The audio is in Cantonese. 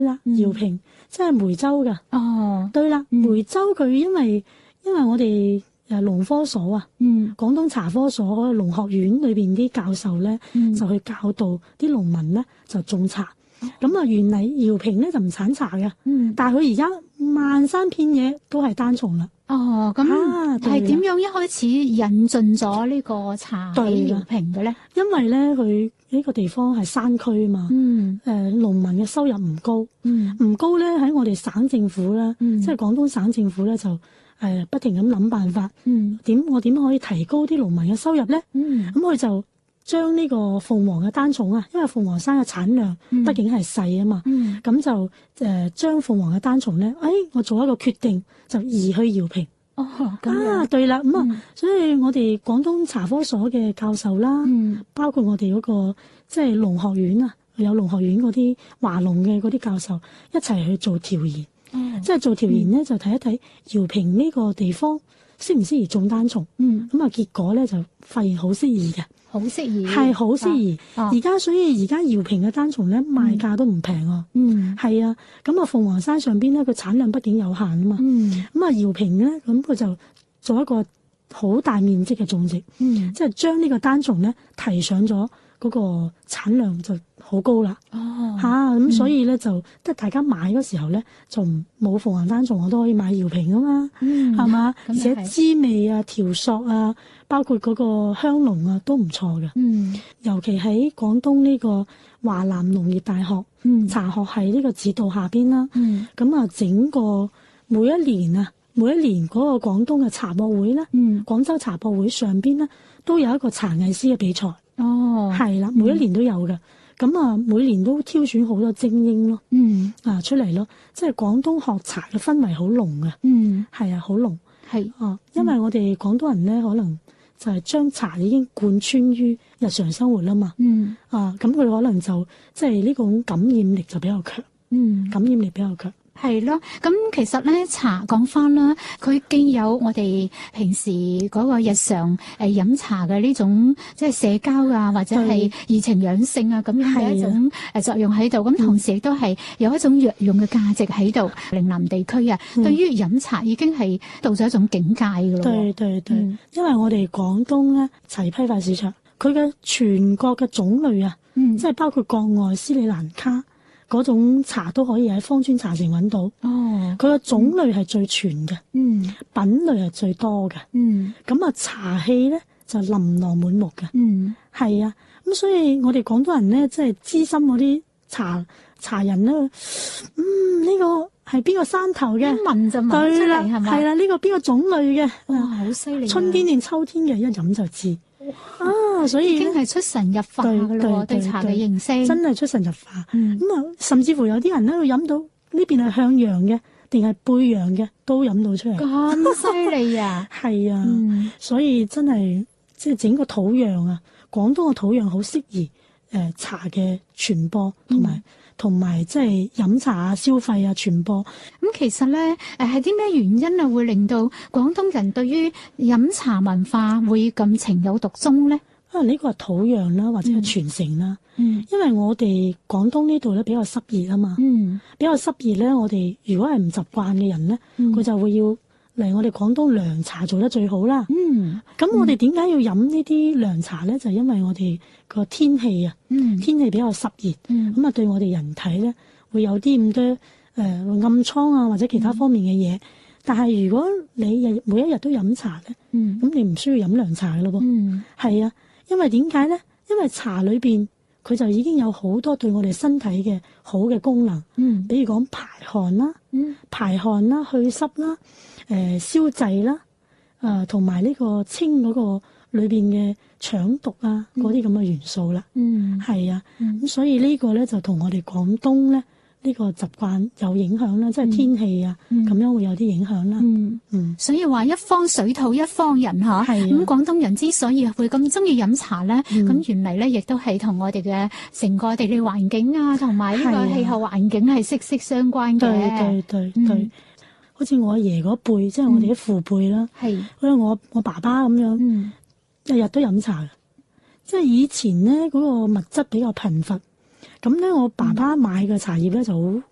啦，饒平即係梅州㗎。 哦， 對啦，梅州佢因為我哋農科所啊，廣東茶科所嗰個農學院裏邊啲教授咧，就去教導啲農民咧就種茶。咁啊，原嚟饒平咧就唔產茶嘅，但係佢而家漫山遍野都係單叢啦。 哦，咁係點樣一開始引進咗呢個茶喺饒平嘅咧？ 因為咧佢呢個地方係山區嘛，農民嘅收入唔高，唔高咧喺我哋省政府啦，即係廣東省政府咧就不停咁諗辦法，我點可以提高啲農民嘅收入咧？咁佢就將呢個鳳凰嘅單叢啊，因為鳳凰山嘅產量畢竟係細啊嘛，咁就將鳳凰嘅單叢咧，我做一個決定，就移去饒平。 哦，咁對啦，所以我哋廣東茶科所嘅教授啦，包括我哋嗰個即係農學院啊，有農學院嗰啲華農嘅嗰啲教授一齊去做調研，即係做調研咧就睇一睇饒平呢個地方適唔適宜種單叢，咁啊結果咧就發現好適宜嘅。 好適宜， 係好適宜。所以而家饒平嘅單叢咧賣價都唔平啊。係啊，咁啊鳳凰山上邊咧，佢產量畢竟有限啊嘛。咁啊饒平咧，咁佢就做一個好大面積嘅種植，即係將呢個單叢咧提上咗嗰個產量就好高啦。咁所以咧就即係大家買嗰時候咧就冇鳳凰單叢，我都可以買饒平啊嘛，係嘛？而且滋味啊、條索啊，包括嗰個香濃啊都唔錯嘅。尤其喺廣東呢個華南農業大學茶學系呢個指導下邊啦，咁啊整個每一年嗰個廣東嘅茶博會咧，廣州茶博會上邊咧都有一個茶藝師嘅比賽。係啦，每一年都有嘅。咁啊，每年都挑選好多精英咯，出嚟咯，即係廣東學茶嘅氛圍好濃嘅，係啊，好濃，因為我哋廣東人咧，可能就係將茶已經貫穿於日常生活啦嘛，咁佢可能就即係呢種感染力就比較強，感染力比較強。 係咯，咁其實咧茶講翻啦，佢既有我哋平時嗰個日常飲茶嘅呢種即係社交啊，或者係怡情養性啊咁樣嘅一種作用喺度，咁同時亦都係有一種藥用嘅價值喺度。嶺南地區啊，對於飲茶已經係到咗一種境界㗎咯。 對，因為我哋廣東咧茶葉批發市場，佢嘅全國嘅種類啊，即係包括國外斯里蘭卡嗰種茶都可以喺芳村茶城揾到。佢個種類係最全嘅，品類係最多嘅。咁啊茶氣咧就琳琅滿目嘅。係啊，咁所以我哋廣東人咧，即係資深嗰啲茶人咧，呢個係邊個山頭嘅？聞就聞出嚟係咪？係啦，呢個邊個種類嘅？哇，好犀利！春天定秋天嘅，一飲就知。所以已經係出神入化㗎咯，對茶嘅認識真係出神入化。甚至乎有啲人咧，會飲到呢邊係向陽嘅，定係背陽嘅，都飲到出嚟。 咁犀利啊！ 係啊，所以真係即係整個土壤啊，廣東嘅土壤好適宜茶嘅傳播同埋即係飲茶啊、消費啊、傳播。 咁其實咧，係啲咩原因啊，會令到廣東人對於飲茶文化會咁情有獨鍾咧？ 呢個係土壤啦，或者係傳承啦。因為我哋廣東呢度咧比較濕熱啊嘛。比較濕熱咧，我哋如果係唔習慣嘅人咧，佢就會要嚟我哋廣東涼茶做得最好啦。咁我哋點解要飲呢啲涼茶咧？就係因為我哋個天氣啊，天氣比較濕熱，咁啊對我哋人體咧會有啲咁多暗瘡啊或者其他方面嘅嘢。但係如果你每一日都飲茶咧，咁你唔需要飲涼茶嘅咯噃。係啊，因為點解咧？因為茶裏邊佢就已經有好多對我哋身體嘅好嘅功能。比如講排汗啦、去濕啦、消滯啦，同埋呢個清嗰個裏邊嘅腸毒啊嗰啲咁嘅元素啦。係啊，咁所以呢個咧就同我哋廣東咧呢個習慣有影響啦，即係天氣啊咁樣會有啲影響啦。 所以話一方水土一方人嚇，咁廣東人之所以會咁中意飲茶咧，咁原嚟咧亦都係同我哋嘅成個地理環境啊，同埋呢個氣候環境係息息相關嘅。 對，好似我阿爺嗰輩，即係我哋啲父輩啦，好似我爸爸咁樣，日日都飲茶嘅。即係以前咧嗰個物質比較貧乏。咁咧，我爸爸買嘅茶葉咧就